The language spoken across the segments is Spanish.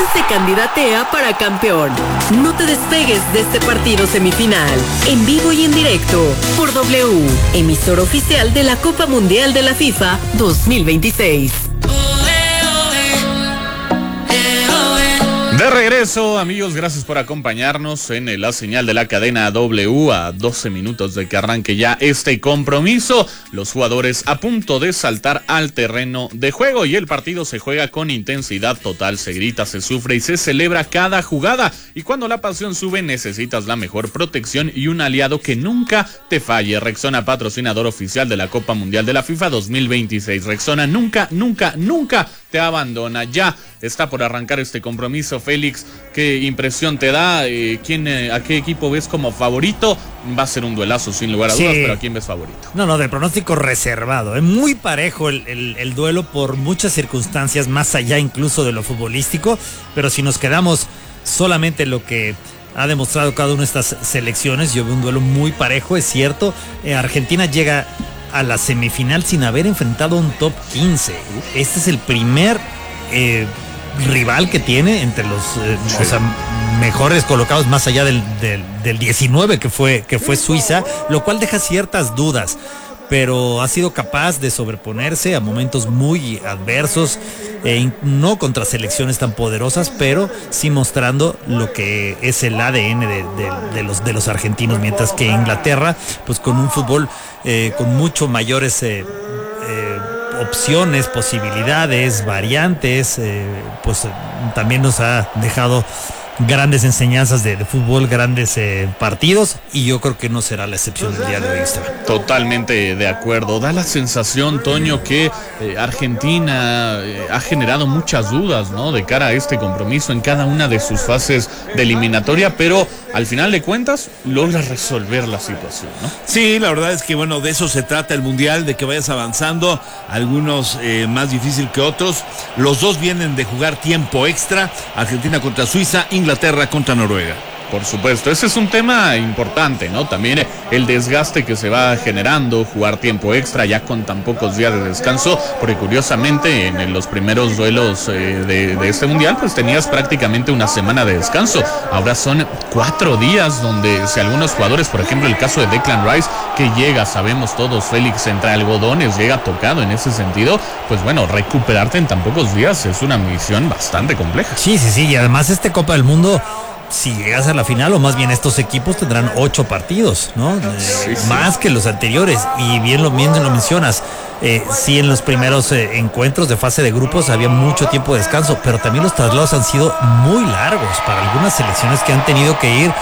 se candidatea para campeón. No te despegues de este partido semifinal. En vivo y en directo por W, emisor oficial de la Copa Mundial de la FIFA 2026. De regreso, amigos, gracias por acompañarnos en la señal de la cadena W a 12 minutos de que arranque ya este compromiso. Los jugadores a punto de saltar al terreno de juego y el partido se juega con intensidad total. Se grita, se sufre y se celebra cada jugada. Y cuando la pasión sube, necesitas la mejor protección y un aliado que nunca te falle. Rexona, patrocinador oficial de la Copa Mundial de la FIFA 2026. Rexona nunca te abandona. Ya está por arrancar este compromiso. Félix, ¿qué impresión te da? ¿A qué equipo ves como favorito? Va a ser un duelazo sin lugar a dudas, pero ¿a quién ves favorito? No, de pronóstico reservado. Es muy parejo el duelo por muchas circunstancias, más allá incluso de lo futbolístico, pero si nos quedamos solamente en lo que ha demostrado cada una de estas selecciones, yo veo un duelo muy parejo, es cierto. Argentina llega a la semifinal sin haber enfrentado un top 15. Este es el primer rival que tiene entre los mejores colocados, más allá del 19 que fue Suiza, lo cual deja ciertas dudas, pero ha sido capaz de sobreponerse a momentos muy adversos, no contra selecciones tan poderosas, pero sí mostrando lo que es el ADN de los argentinos, mientras que Inglaterra, pues con un fútbol con mucho mayores opciones, posibilidades, variantes, pues también nos ha dejado grandes enseñanzas de fútbol, grandes partidos, y yo creo que no será la excepción del día de hoy, Esteban. Totalmente de acuerdo. Da la sensación, Toño, que Argentina ha generado muchas dudas, ¿no?, de cara a este compromiso en cada una de sus fases de eliminatoria, pero al final de cuentas logra resolver la situación, ¿no? Sí, la verdad es que, bueno, de eso se trata el Mundial, de que vayas avanzando, algunos más difícil que otros. Los dos vienen de jugar tiempo extra, Argentina contra Suiza, Inglaterra contra Noruega. Por supuesto, ese es un tema importante, ¿no? También el desgaste que se va generando, jugar tiempo extra ya con tan pocos días de descanso, porque curiosamente en los primeros duelos de este Mundial, pues tenías prácticamente una semana de descanso. Ahora son 4 días donde si algunos jugadores, por ejemplo el caso de Declan Rice, que llega, sabemos todos, Félix, entre algodones, llega tocado en ese sentido, pues bueno, recuperarte en tan pocos días es una misión bastante compleja. Sí, y además Copa del Mundo, si llegas a la final, o más bien estos equipos tendrán 8 partidos, ¿no? Más que los anteriores, y bien lo mencionas. Sí, en los primeros encuentros de fase de grupos había mucho tiempo de descanso, pero también los traslados han sido muy largos para algunas selecciones que han tenido que ir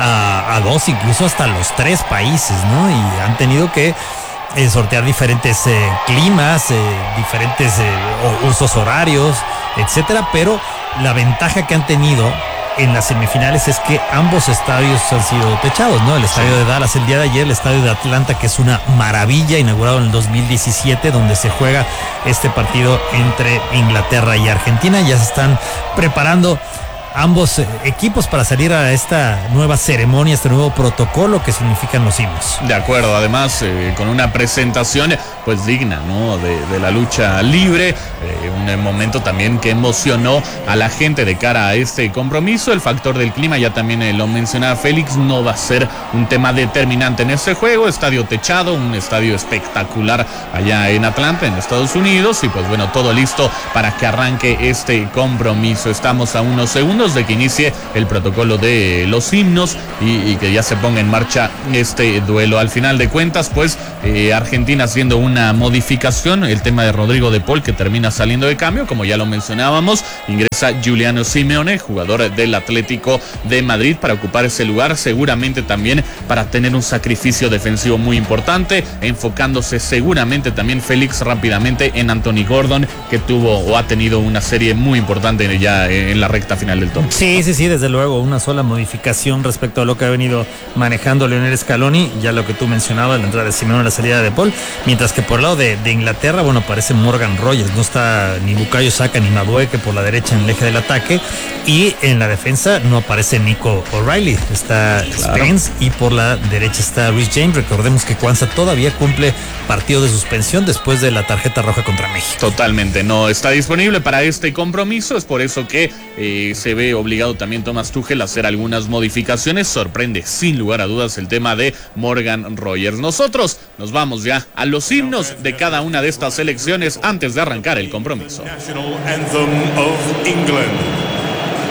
a 2, incluso hasta los 3 países, ¿no? Y han tenido que sortear diferentes climas, diferentes usos horarios, etcétera, pero la ventaja que han tenido en las semifinales es que ambos estadios han sido techados, ¿no? El estadio de Dallas el día de ayer, el estadio de Atlanta, que es una maravilla, inaugurado en el 2017, donde se juega este partido entre Inglaterra y Argentina. Ya se están preparando ambos equipos para salir a esta nueva ceremonia, este nuevo protocolo que significan los himnos. De acuerdo, además con una presentación pues digna, ¿no?, de la lucha libre, un momento también que emocionó a la gente de cara a este compromiso. El factor del clima, ya también lo mencionaba Félix, no va a ser un tema determinante en este juego. Estadio techado, un estadio espectacular allá en Atlanta, en Estados Unidos, y pues bueno, todo listo para que arranque este compromiso. Estamos a unos segundos de que inicie el protocolo de los himnos y que ya se ponga en marcha este duelo. Al final de cuentas, pues Argentina haciendo una modificación, el tema de Rodrigo de Paul, que termina saliendo de cambio, como ya lo mencionábamos, ingresa Giuliano Simeone, jugador del Atlético de Madrid, para ocupar ese lugar, seguramente también para tener un sacrificio defensivo muy importante, enfocándose seguramente también Félix rápidamente en Anthony Gordon, que tuvo o ha tenido una serie muy importante ya en la recta final del torneo. Sí, desde luego, una sola modificación respecto a lo que ha venido manejando Lionel Scaloni, ya lo que tú mencionabas, la entrada de Simeone, la salida de Paul, mientras que por el lado de Inglaterra, bueno, parece Morgan Rogers, no está ni Bukayo Saka ni Madueke por la derecha en el eje del ataque. Y en la defensa no aparece Nico O'Reilly, está Spence, y por la derecha está Rhys James. Recordemos que Cuanza todavía cumple partido de suspensión después de la tarjeta roja contra México. Totalmente, no está disponible para este compromiso, es por eso que se ve obligado también Thomas Tuchel a hacer algunas modificaciones. Sorprende sin lugar a dudas el tema de Morgan Rogers. Nosotros nos vamos ya a los himnos de cada una de estas selecciones antes de arrancar el compromiso. National Anthem of England.